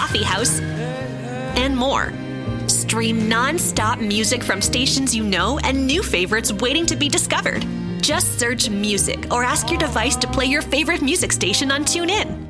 coffee house, and more. Stream non-stop music from stations you know and new favorites waiting to be discovered. Just search music or ask your device to play your favorite music station on TuneIn.